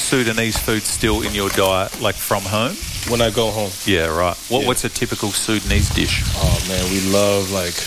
Sudanese food still in your diet, like from home? When I go home. Yeah, right. What's a typical Sudanese dish? Oh, man, we love, like,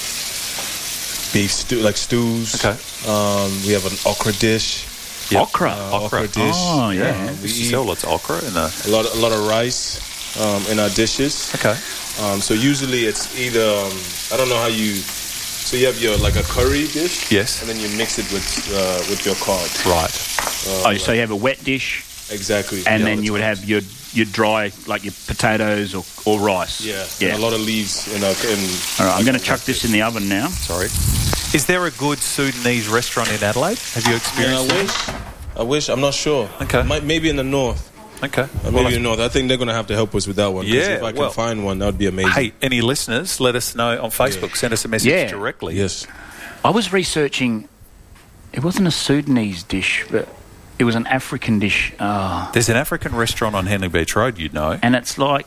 beef stew, like stews. Okay. We have an okra dish. Yep. Okra dish. Oh, yeah. We sell lots of okra in the... A lot of rice in our dishes. Okay. So usually it's either, I don't know how you... So you have your, like, a curry dish. Yes. And then you mix it with your cod. Right. So you have a wet dish. Exactly. And then you would have your dry, like your potatoes or rice. Yeah. And a lot of leaves in all right, I'm going to chuck this in the oven now. Sorry. Is there a good Sudanese restaurant in Adelaide? Have you experienced that? I wish. I'm not sure. Okay. Maybe in the north. Okay. Maybe in the north. I think they're going to have to help us with that one. Yeah. If I can find one, that would be amazing. Hey, any listeners, let us know on Facebook. Send us a message directly. Yes. I was researching. It wasn't a Sudanese dish, but it was an African dish. There's an African restaurant on Henley Beach Road, you'd know. And it's like...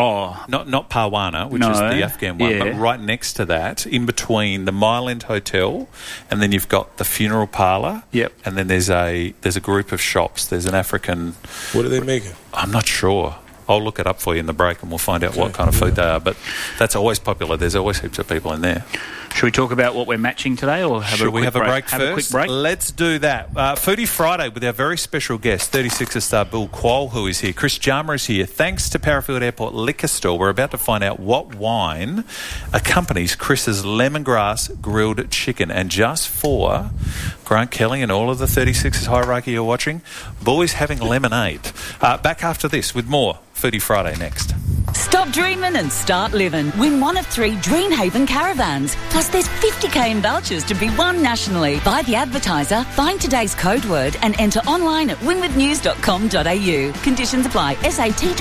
Not Parwana, which is the Afghan one, but right next to that, in between the Mile End Hotel, and then you've got the funeral parlour. Yep. And then there's a group of shops. There's an African... What are they making? I'm not sure. I'll look it up for you in the break and we'll find out what kind of food they are. But that's always popular. There's always heaps of people in there. Should we talk about what we're matching today, or have a quick break? Have a quick break? Let's do that. Foodie Friday with our very special guest, 36er star Bill Quoll, who is here. Chris Jarmer is here. Thanks to Parafield Airport Liquor Store, we're about to find out what wine accompanies Chris's lemongrass grilled chicken. And just for Grant Kelly and all of the 36ers hierarchy you're watching, boys having lemonade. Back after this with more Foodie Friday next. Stop dreaming and start living. Win one of 3 Dreamhaven caravans. Plus there's 50k in vouchers to be won nationally. Buy the advertiser, find today's code word and enter online at winwithnews.com.au. Conditions apply. SAT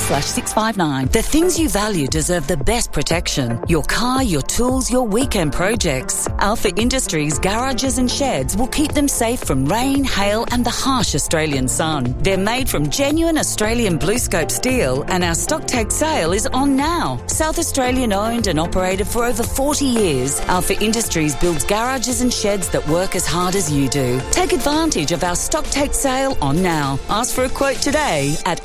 26/659. The things you value deserve the best protection. Your car, your tools, your weekend projects. Alpha Industries garages and sheds will keep them safe from rain, hail and the harsh Australian sun. They're made from genuine Australian BlueScope steel and our stock take sale is on now. South Australian owned and operated for over 40 years, Alpha Industries builds garages and sheds that work as hard as you do. Take advantage of our stock take sale on now. Ask for a quote today at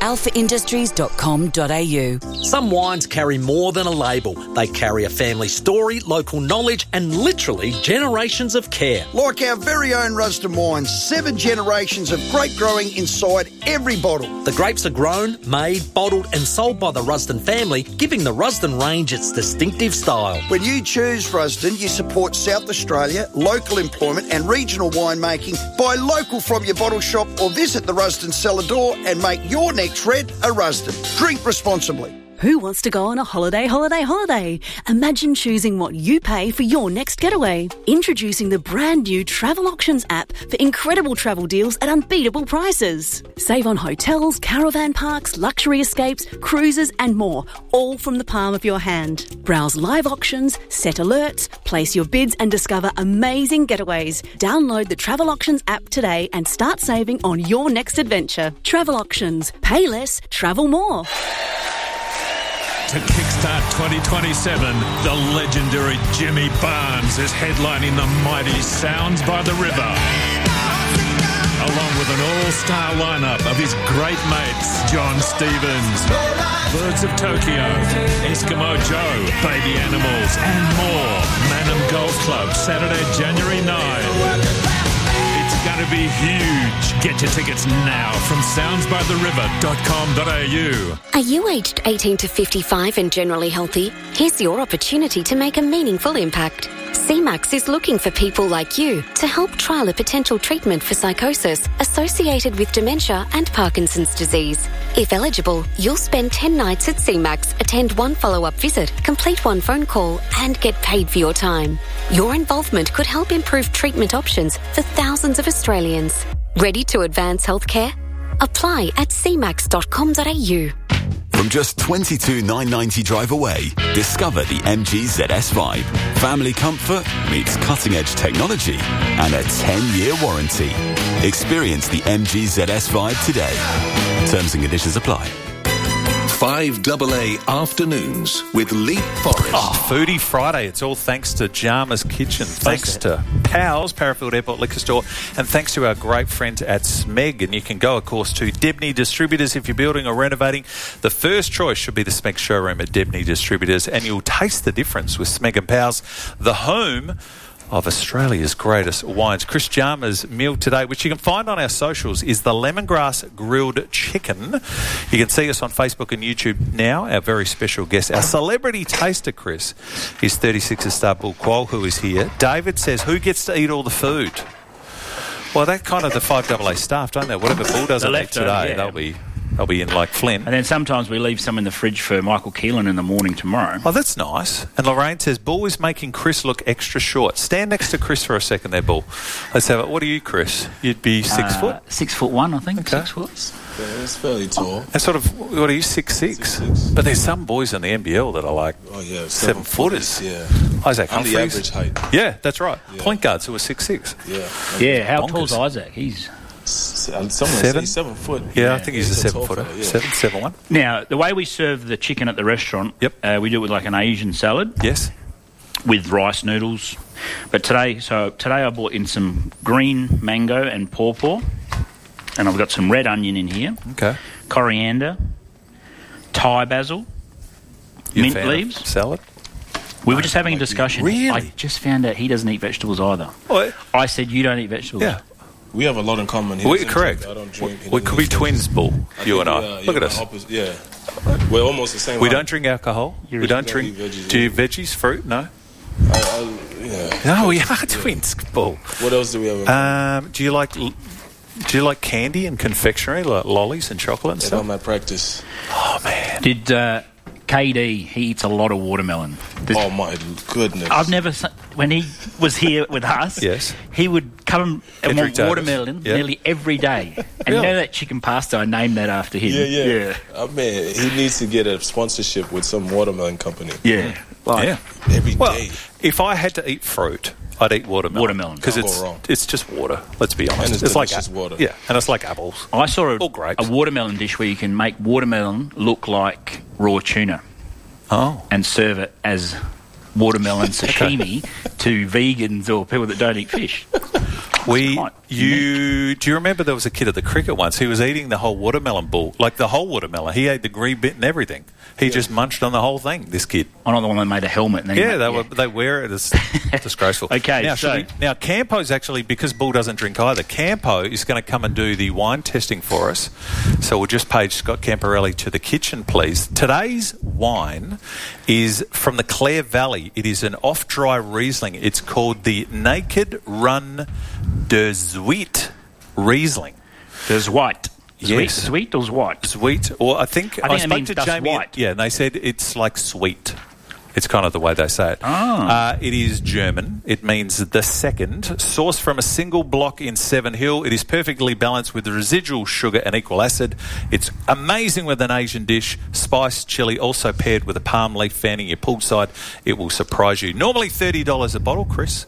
alphaindustries.com.au. Some wines carry more than a label. They carry a family story, local knowledge and literally generations of care. Like our very own Rusden wines, 7 generations of grape growing inside every bottle. The grapes are grown, made, bottled and sold by the Rusden family, giving the Rusden range its distinctive style. When you choose Rusden, you support South Australia, local employment and regional winemaking. Buy local from your bottle shop or visit the Rusden cellar door and make your next red a Rusden. Drink responsibly. Who wants to go on a holiday? Imagine choosing what you pay for your next getaway. Introducing the brand new Travel Auctions app for incredible travel deals at unbeatable prices. Save on hotels, caravan parks, luxury escapes, cruises and more, all from the palm of your hand. Browse live auctions, set alerts, place your bids and discover amazing getaways. Download the Travel Auctions app today and start saving on your next adventure. Travel Auctions. Pay less, travel more. To kickstart 2027, the legendary Jimmy Barnes is headlining the mighty Sounds by the River, along with an all-star lineup of his great mates, John Stevens, Birds of Tokyo, Eskimo Joe, Baby Animals, and more. Manham Golf Club, Saturday, January 9. It's going to be huge. Get your tickets now from soundsbytheriver.com.au. Are you aged 18 to 55 and generally healthy? Here's your opportunity to make a meaningful impact. CMAX is looking for people like you to help trial a potential treatment for psychosis associated with dementia and Parkinson's disease. If eligible, you'll spend 10 nights at CMAX, attend 1 follow-up visit, complete 1 phone call, and get paid for your time. Your involvement could help improve treatment options for thousands of Australians. Ready to advance healthcare? Apply at cmax.com.au. From just $22,990 drive away, discover the MG ZS Vibe. Family comfort meets cutting-edge technology and a 10-year warranty. Experience the MG ZS Vibe today. Terms and conditions apply. 5AA Afternoons with Lee Forrest. Oh, Foodie Friday. It's all thanks to Jarmer's Kitchen, thanks to Powell's, Parafield Airport Liquor Store, and thanks to our great friends at Smeg. And you can go, of course, to Debney Distributors if you're building or renovating. The first choice should be the Smeg showroom at Debney Distributors, and you'll taste the difference with Smeg and Powell's, the home of Australia's greatest wines. Chris Jarmer's meal today, which you can find on our socials, is the lemongrass grilled chicken. You can see us on Facebook and YouTube now. Our very special guest, our celebrity taster, Chris, is 36 Star Bull Quoll, who is here. David says, who gets to eat all the food? Well, that kind of the 5AA staff, don't they? Whatever Bull doesn't eat today, they'll be in like Flynn. And then sometimes we leave some in the fridge for Michael Keelan in the morning tomorrow. Oh, that's nice. And Lorraine says, Bull is making Chris look extra short. Stand next to Chris for a second there, Bull. Let's have it. What are you, Chris? You'd be 6 foot? 6'1", I think. Okay. 6 foot. Yeah, it's fairly tall. And sort of, what are you, 6'6"? 6'6". But there's some boys in the NBL that are like 7 footers. Yeah. Isaac I'm Humphries. the average height. Yeah, that's right. Yeah. Point guards who are 6'6". Yeah. How tall's Isaac? He's... Someone 7 foot. Yeah, I think he's a 7 footer. Yeah. 7'1". Now, the way we serve the chicken at the restaurant, we do it with like an Asian salad. Yes. With rice noodles. But today I brought in some green mango and pawpaw. And I've got some red onion in here. Okay. Coriander. Thai basil. Mint leaves. Salad. We were just having a discussion. Really? I just found out he doesn't eat vegetables either. What? I said, you don't eat vegetables. Yeah. We have a lot in common. Correct. I don't drink. We could be twins, Bull, you and I. Look at us. We're almost the same. We don't drink alcohol. We don't drink... Veggies, do you veggies, fruit? No? No, we are twins, Bull. What else do we have? Do you like candy and confectionery, like lollies and chocolate and stuff? On my practice. Oh, man. Did... KD, he eats a lot of watermelon. Oh, my goodness. I've never... When he was here with us, yes, he would come and want watermelon nearly every day. And you know that chicken pasta, I named that after him. Yeah. Oh, man, he needs to get a sponsorship with some watermelon company. Yeah. Every day. If I had to eat fruit, I'd eat watermelon. Because it's just water, let's be honest. And it's like water. Yeah, and it's like apples. I saw or grapes. A watermelon dish where you can make watermelon look like raw tuna. Oh. And serve it as watermelon sashimi to vegans or people that don't eat fish. Do you remember there was a kid at the cricket once? He was eating the whole watermelon, Bull, like the whole watermelon. He ate the green bit and everything. He just munched on the whole thing, this kid. I'm not the one that made a helmet. And they wear it as disgraceful. Okay, now Campo's actually, because Bull doesn't drink either, Campo is going to come and do the wine testing for us. So we'll just page Scott Camporelli to the kitchen, please. Today's wine is from the Clare Valley. It is an off-dry Riesling. It's called the Naked Run de Zweet Riesling. De Zweet. Yes. Sweet or white? Sweet. Or I spoke to Jamie. White. Yeah, and they said it's like sweet. It's kind of the way they say it. It is German. It means the second. Sourced from a single block in Seven Hill. It is perfectly balanced with the residual sugar and equal acid. It's amazing with an Asian dish. Spiced chili, also paired with a palm leaf fanning your poolside. It will surprise you. Normally $30 a bottle, Chris.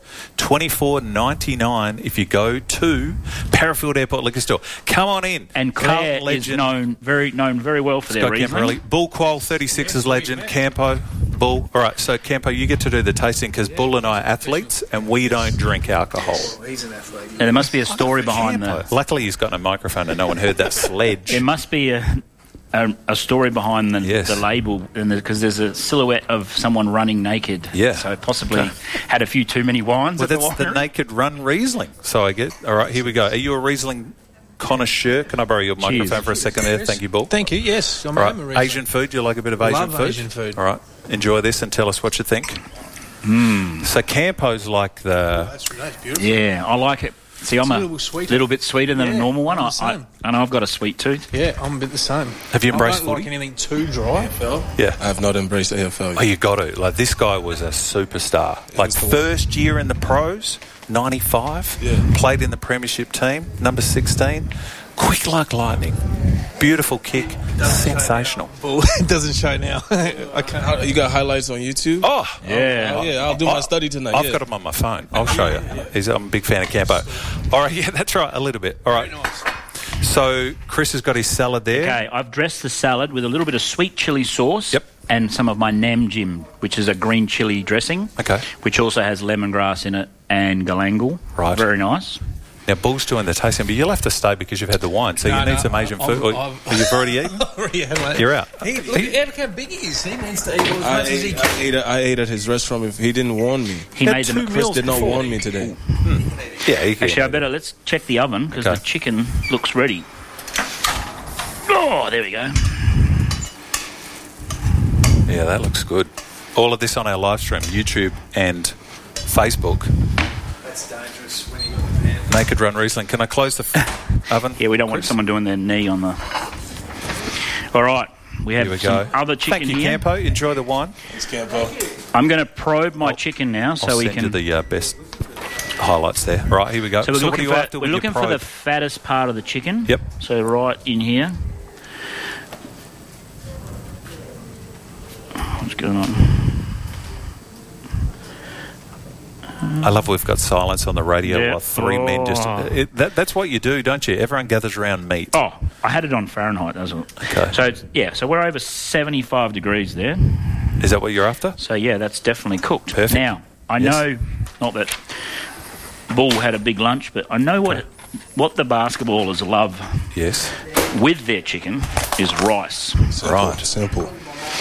$24.99 if you go to Parafield Airport Liquor Store. Come on in. And Clare is known very well for their Riesling. Bull Quoll, 36's legend. Campo, Bull. All right, so Campo, you get to do the tasting because Bull and I are athletes and we don't drink alcohol. He's an athlete. And there must be a story behind that. Luckily, he's got no microphone and no one heard that sledge. There must be a story behind the label because there's a silhouette of someone running naked. Yeah. So possibly had a few too many wines. Well, that's the Naked Run Riesling. So I get... All right, here we go. Are you a Riesling connoisseur? Can I borrow your microphone for a second there? Thank you, Bull. Thank you, yes. I'm a Riesling. Asian food? Do you like a bit of Asian food? Asian food. All right. Enjoy this and tell us what you think. So Campo's like the... That's beautiful. Yeah, I like it. See, I'm a little bit sweeter than a normal one. I know I've got a sweet tooth. Yeah, I'm a bit the same. Have you embraced footy? I don't like anything too dry. AFL? Yeah. I have not embraced AFL yet. Oh, you got to. Like, this guy was a superstar. Like, first year in the pros, 95. Yeah. Played in the premiership team, number 16. Quick like lightning. Beautiful kick. Sensational. It doesn't show now. I can't. You got highlights on YouTube? Oh, yeah. I'll do my study tonight. I've got them on my phone. I'll show you. I'm a big fan of Campo. All right, yeah, that's right. A little bit. All right. Very nice. So Chris has got his salad there. Okay, I've dressed the salad with a little bit of sweet chilli sauce. Yep. And some of my Nam Jim, which is a green chilli dressing. Okay. Which also has lemongrass in it and galangal. Right. Very nice. Now, Bull's doing the tasting, but you'll have to stay because you've had the wine, so you need some Asian food. Or you've already eaten? You're out. Look how big he is. He needs to eat as much as he can. I ate at his restaurant. If he didn't warn me. He made them. Chris did not warn me today. Yeah, Actually, let's check the oven because the chicken looks ready. Oh, there we go. Yeah, that looks good. All of this on our live stream, YouTube and Facebook. That's dangerous when you got the pan. Naked Run Riesling. Can I close the oven? Yeah, we don't want someone doing their knee on the... All right. We have some other chicken Thank you, here. Campo. Enjoy the wine. Thanks, Campo. I'm going to probe my chicken now so we can... I'll send you the best highlights there. Right, here we go. So we're looking, we're looking for the fattest part of the chicken. Yep. So right in here. What's going on? I love we've got silence on the radio while three men just... that's what you do, don't you? Everyone gathers around meat. Oh, I had it on Fahrenheit, doesn't it? Okay. So, so we're over 75 degrees there. Is that what you're after? So, yeah, that's definitely cooked. Perfect. Now, I know, not that Bull had a big lunch, but I know what the basketballers love with their chicken is rice. Simple.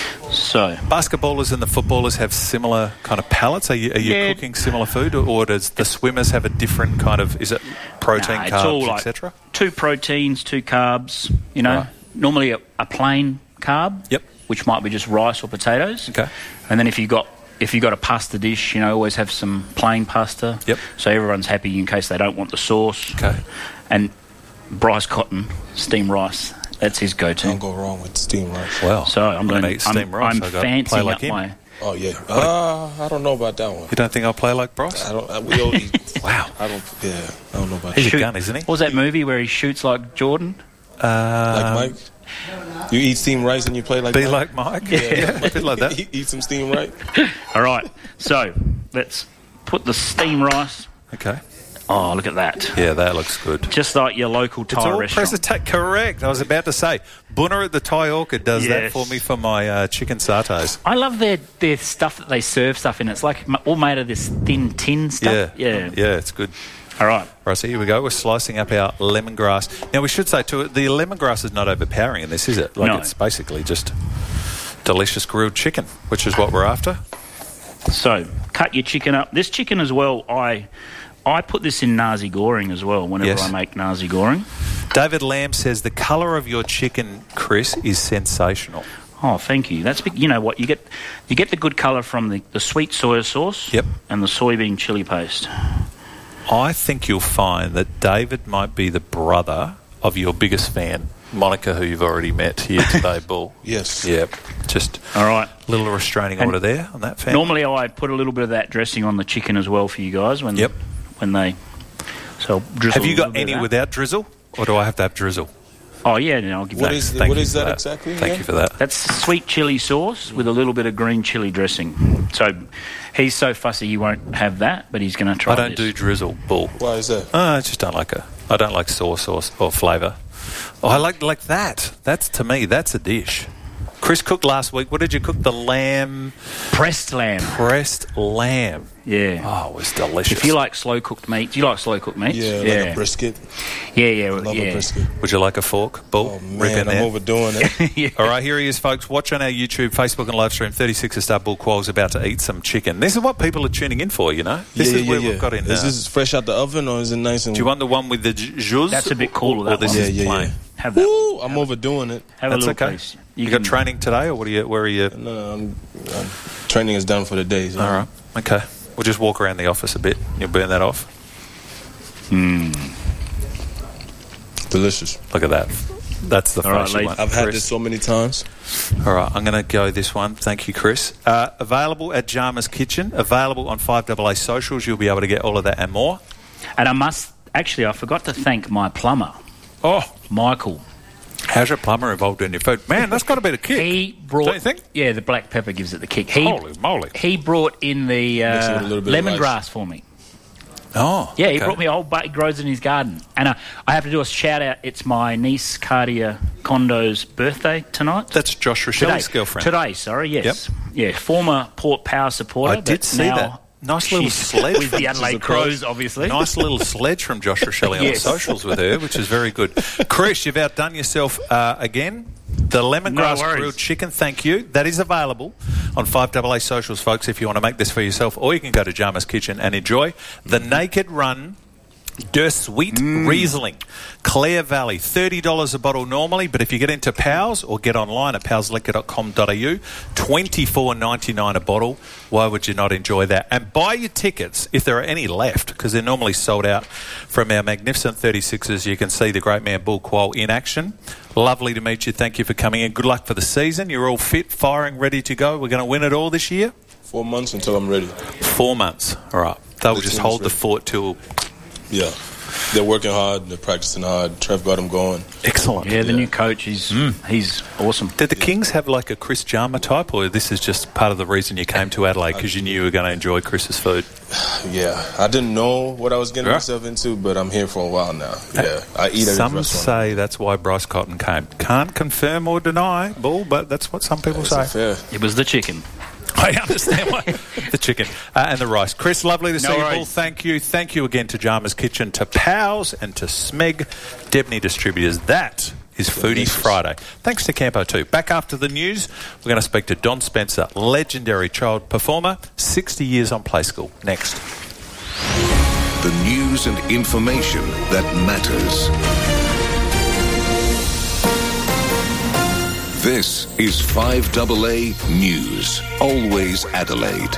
So basketballers and the footballers have similar kind of palates. Are you cooking similar food, or does the swimmers have a different kind of? Is it protein, carbs, etc.? 2 proteins, 2 carbs. You know, normally a plain carb. Yep. Which might be just rice or potatoes. Okay. And then if you got a pasta dish, you know, always have some plain pasta. Yep. So everyone's happy in case they don't want the sauce. Okay. And Bryce Cotton, steamed rice. That's his go-to. Don't go wrong with steamed rice. Well, so I'm going to eat steamed rice. I'm fancying up my... Oh, yeah. I don't know about that one. You don't think I'll play like Bryce? We all eat. Wow. I don't know about that. He's a gun, isn't he? What was that movie where he shoots like Jordan? Like Mike? You eat steamed rice and you play like Mike? Be like Mike? Yeah, a bit like that. Eat some steamed rice. All right. So let's put the steamed rice. Okay. Oh, look at that. Yeah, that looks good. Just like your local Thai restaurant. Correct. I was about to say, Bunner at the Thai Orchid does that for me for my chicken satays. I love their stuff that they serve stuff in. It's like all made of this thin tin stuff. Yeah, it's good. All right. Right, so here we go. We're slicing up our lemongrass. Now, we should say, too, the lemongrass is not overpowering in this, is it? Like, it's basically just delicious grilled chicken, which is what we're after. So, cut your chicken up. This chicken as well, I put this in nasi goreng as well whenever I make nasi goreng. David Lamb says the colour of your chicken, Chris, is sensational. Oh, thank you. That's you know what you get the good colour from the sweet soy sauce and the soybean chili paste. I think you'll find that David might be the brother of your biggest fan, Monica, who you've already met here today, Bull. Yes. Yeah. Just all right. Little restraining order there on that family. Normally, I put a little bit of that dressing on the chicken as well for you guys when they. So drizzle. Have you got any without drizzle, or do I have to have drizzle? Oh yeah, I'll give what that. What is that exactly? Thank you for that. That's sweet chili sauce with a little bit of green chili dressing. So he's so fussy he won't have that, but he's going to try. I don't do drizzle, Bull. Why is that? I just don't like I don't like sauce or flavour. Oh, I like that. That's to me. That's a dish. Chris cooked last week. What did you cook? The lamb. Pressed lamb. Pressed lamb. Yeah. Oh, it was delicious. If you like slow cooked meat, do you like slow cooked meats? Yeah, like a brisket. Yeah. Love a brisket. Would you like a fork, Bull? Oh man, I'm overdoing it. All right, here he is, folks. Watch on our YouTube, Facebook, and live stream. 36 Star Bull Qual's about to eat some chicken. This is what people are tuning in for. You know, this is where we've got in. Is this fresh out the oven or is it nice and? Do you want the one with the jus? That's a bit cooler. That this is plain. Have that. Ooh, I'm overdoing it. Have That's a little okay. piece. You got training today, or what? Where are you? No, training is done for the day. So. All right. Okay. We'll just walk around the office a bit. You'll burn that off. Delicious. Look at that. That's the face you want. I've had this so many times. All right, I'm going to go this one. Thank you, Chris. Available at Jama's Kitchen. Available on 5AA Socials. You'll be able to get all of that and more. And I forgot to thank my plumber. Oh, Michael. How's your plumber involved in your food? Man, that's got a bit of kick. He brought... Don't you think? Yeah, the black pepper gives it the kick. Holy moly. He brought in the lemongrass for me. Oh, yeah, he okay. brought me a whole he grows in his garden. And I have to do a shout out. It's my niece Cardia Condo's birthday tonight. That's Josh Rochelli's girlfriend. Today, sorry, yes. Yep. Yeah, former Port Power supporter. I did see that. Nice little sledge with the Adelaide Crows, obviously. Nice little sledge from Josh Rochelli on the socials with her, which is very good. Chris, you've outdone yourself again. The lemongrass grilled chicken, thank you. That is available on 5AA socials, folks, if you want to make this for yourself. Or you can go to Jarmer's Kitchen and enjoy the Naked Run Der Sweet Riesling, Clare Valley, $30 a bottle normally, but if you get into Powell's or get online at powellsliquor.com.au, $24.99 a bottle. Why would you not enjoy that? And buy your tickets if there are any left, because they're normally sold out from our magnificent 36ers. You can see the great man Bull Quoll in action. Lovely to meet you. Thank you for coming in. Good luck for the season. You're all fit, firing, ready to go. We're going to win it all this year? 4 months until I'm ready. 4 months. All right. They'll just hold the fort till... Yeah. They're working hard. They're practicing hard. Trev got them going. Excellent. Yeah, the new coach, he's awesome. Did the Kings have like a Chris Jarmer type, or this is just part of the reason you came to Adelaide because you knew you were going to enjoy Chris's food? Yeah. I didn't know what I was getting myself into, but I'm here for a while now. Yeah. I eat at Some say that's why Bryce Cotton came. Can't confirm or deny, Bull, but that's what some people say. Fair. It was the chicken. I understand why. The chicken and the rice. Chris, lovely to see you, Bull. Thank you. Thank you again to Jarmer's Kitchen, to Powell's and to Smeg Debney Distributors. That is Foodie Friday. Thanks to Campo too. Back after the news, we're going to speak to Don Spencer, legendary child performer, 60 years on Play School. Next. The news and information that matters. This is 5AA News, always Adelaide.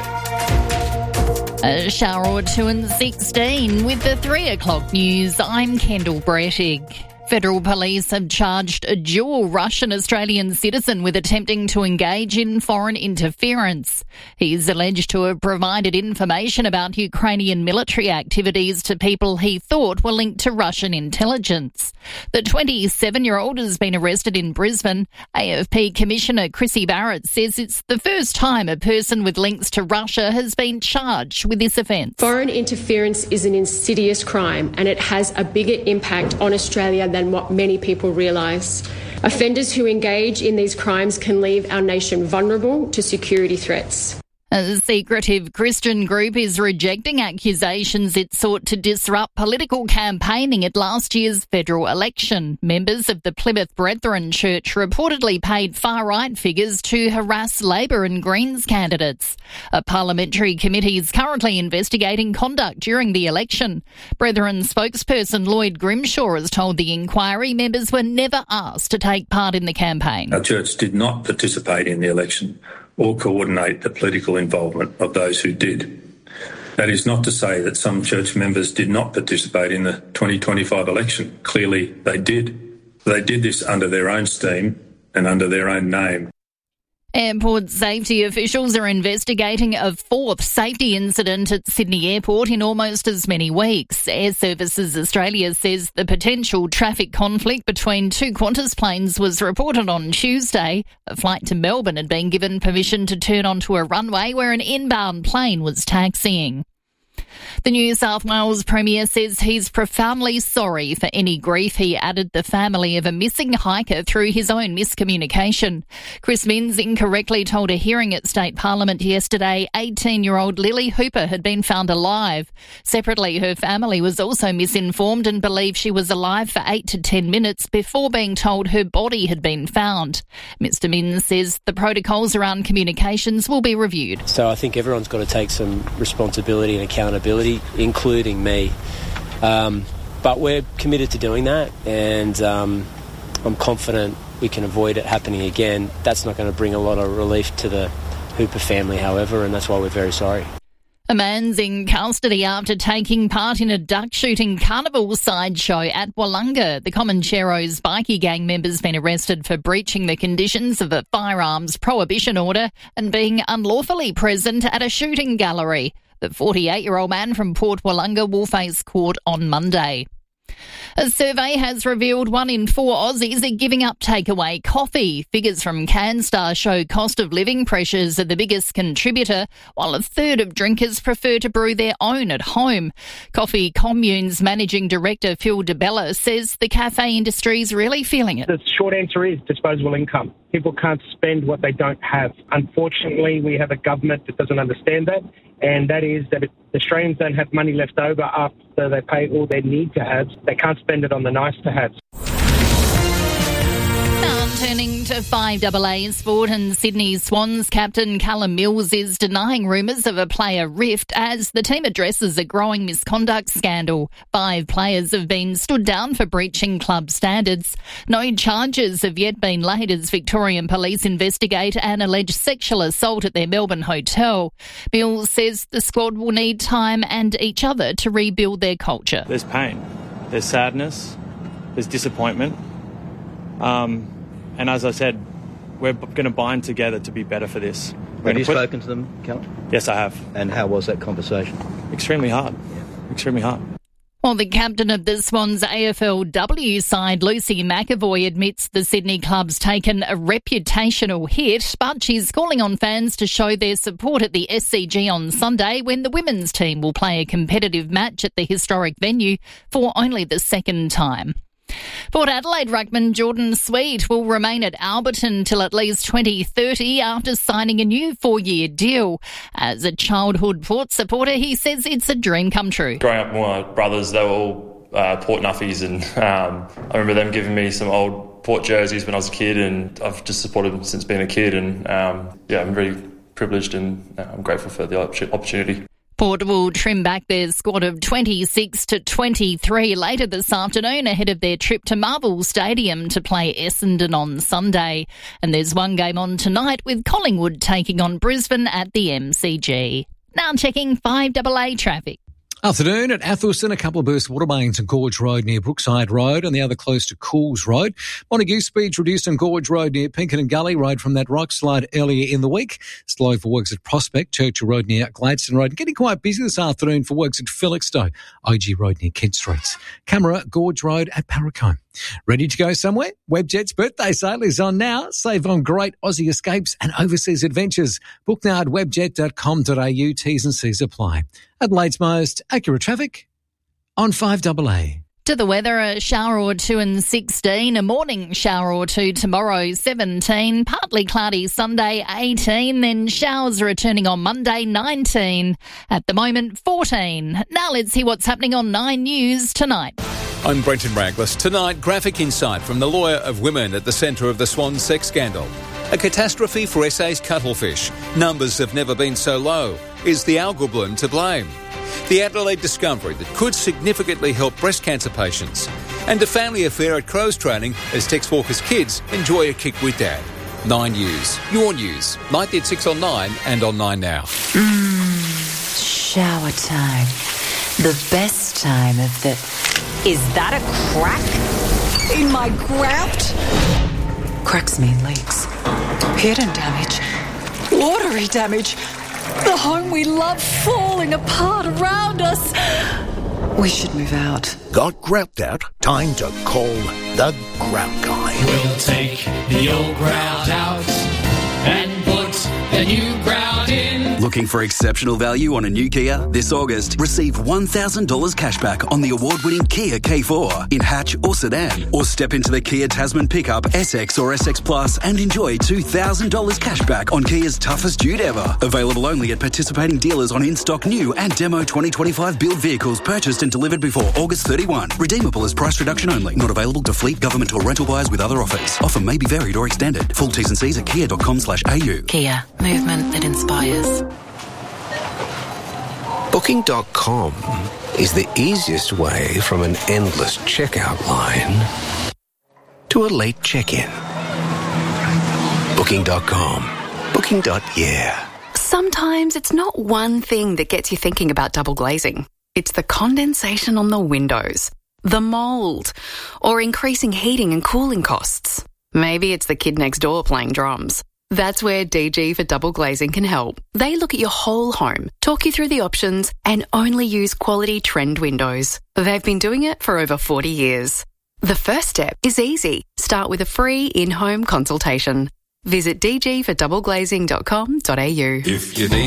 A shower or two and 16 with the 3 o'clock news. I'm Kendall Brettig. Federal police have charged a dual Russian-Australian citizen with attempting to engage in foreign interference. He's alleged to have provided information about Ukrainian military activities to people he thought were linked to Russian intelligence. The 27-year-old has been arrested in Brisbane. AFP Commissioner Chrissy Barrett says it's the first time a person with links to Russia has been charged with this offence. Foreign interference is an insidious crime and it has a bigger impact on Australia than what many people realise. Offenders who engage in these crimes can leave our nation vulnerable to security threats. A secretive Christian group is rejecting accusations it sought to disrupt political campaigning at last year's federal election. Members of the Plymouth Brethren Church reportedly paid far-right figures to harass Labor and Greens candidates. A parliamentary committee is currently investigating conduct during the election. Brethren spokesperson Lloyd Grimshaw has told the inquiry members were never asked to take part in the campaign. Our church did not participate in the election or coordinate the political involvement of those who did. That is not to say that some church members did not participate in the 2025 election. Clearly, they did. They did this under their own steam and under their own name. Airport safety officials are investigating a 4th safety incident at Sydney Airport in almost as many weeks. Air Services Australia says the potential traffic conflict between 2 Qantas planes was reported on Tuesday. A flight to Melbourne had been given permission to turn onto a runway where an inbound plane was taxiing. The New South Wales Premier says he's profoundly sorry for any grief he added the family of a missing hiker through his own miscommunication. Chris Minns incorrectly told a hearing at State Parliament yesterday 18-year-old Lily Hooper had been found alive. Separately, her family was also misinformed and believed she was alive for 8 to 10 minutes before being told her body had been found. Mr Minns says the protocols around communications will be reviewed. So I think everyone's got to take some responsibility and accountability, including me. But we're committed to doing that, and I'm confident we can avoid it happening again. That's not going to bring a lot of relief to the Hooper family, however, and that's why we're very sorry. A man's in custody after taking part in a duck shooting carnival sideshow at Wollonga. The Comancheros bikie gang members been arrested for breaching the conditions of a firearms prohibition order and being unlawfully present at a shooting gallery. The 48-year-old man from Port Wollonga will face court on Monday. A survey has revealed 1 in 4 Aussies are giving up takeaway coffee. Figures from CanStar show cost of living pressures are the biggest contributor, while a third of drinkers prefer to brew their own at home. Coffee Commune's Managing Director Phil DeBella says the cafe industry is really feeling it. The short answer is disposable income. People can't spend what they don't have. Unfortunately, we have a government that doesn't understand that, and that is that if Australians don't have money left over after they pay all their need-to-haves, they can't spend it on the nice-to-haves. Turning to 5AA sport, and Sydney Swans captain Callum Mills is denying rumours of a player rift as the team addresses a growing misconduct scandal. 5 players have been stood down for breaching club standards. No charges have yet been laid as Victorian police investigate an alleged sexual assault at their Melbourne hotel. Mills says the squad will need time and each other to rebuild their culture. There's pain, there's sadness, there's disappointment. And as I said, we're going to bind together to be better for this. Have you spoken to them, Callum? Yes, I have. And how was that conversation? Extremely hard. Yeah. Extremely hard. Well, the captain of the Swans AFLW side, Lucy McAvoy, admits the Sydney club's taken a reputational hit, but she's calling on fans to show their support at the SCG on Sunday when the women's team will play a competitive match at the historic venue for only the second time. Port Adelaide ruckman Jordan Sweet will remain at Alberton till at least 2030 after signing a new 4-year deal. As a childhood Port supporter, he says it's a dream come true. Growing up with my brothers, they were all Port Nuffies, and I remember them giving me some old Port jerseys when I was a kid, and I've just supported them since being a kid, and I'm really privileged and I'm grateful for the opportunity. Port will trim back their squad of 26 to 23 later this afternoon ahead of their trip to Marvel Stadium to play Essendon on Sunday. And there's one game on tonight with Collingwood taking on Brisbane at the MCG. Now checking 5AA traffic. Afternoon at Athelston, a couple of burst water mains on Gorge Road near Brookside Road and the other close to Cools Road. Montague speeds reduced on Gorge Road near Pinkerton Gully Road from that rock slide earlier in the week. Slow for works at Prospect, Churchill Road near Gladstone Road. Getting quite busy this afternoon for works at Felixstowe, OG Road near Kent Streets. Camera, Gorge Road at Parracombe. Ready to go somewhere? Webjet's birthday sale is on now. Save on great Aussie escapes and overseas adventures. Book now at webjet.com.au. T's and C's apply. Adelaide's most accurate traffic on 5AA. To the weather, a shower or two and 16, a morning shower or two tomorrow, 17, partly cloudy Sunday, 18, then showers returning on Monday, 19. At the moment, 14. Now let's see what's happening on 9 News tonight. I'm Brenton Raglas. Tonight, graphic insight from the lawyer of women at the centre of the Swan sex scandal. A catastrophe for SA's cuttlefish. Numbers have never been so low. Is the algal bloom to blame? The Adelaide discovery that could significantly help breast cancer patients. And a family affair at Crows Training as Tex Walker's kids enjoy a kick with Dad. 9 News. Your news. Nightly at 6 on 9 and on 9 now. Shower time. The best time of the... Is that a crack in my grout? Cracks mean leaks. Hidden damage. Watery damage. The home we love falling apart around us. We should move out. Got grout out? Time to call the Grout Guy. We'll take the old grout out and put the new grout in. Looking for exceptional value on a new Kia? This August, receive $1,000 cashback on the award-winning Kia K4 in hatch or sedan. Or step into the Kia Tasman pickup, SX or SX Plus and enjoy $2,000 cashback on Kia's toughest dude ever. Available only at participating dealers on in-stock new and demo 2025 build vehicles purchased and delivered before August 31. Redeemable as price reduction only. Not available to fleet, government or rental buyers with other offers. Offer may be varied or extended. Full T's and C's at kia.com/au. Kia. Movement that inspires. Booking.com is the easiest way from an endless checkout line to a late check-in. Booking.com. Booking.yeah. Sometimes it's not one thing that gets you thinking about double glazing. It's the condensation on the windows, the mould, or increasing heating and cooling costs. Maybe it's the kid next door playing drums. That's where DG for Double Glazing can help. They look at your whole home, talk you through the options, and only use quality trend windows. They've been doing it for over 40 years. The first step is easy. Start with a free in-home consultation. Visit dgfordoubleglazing.com.au. If you need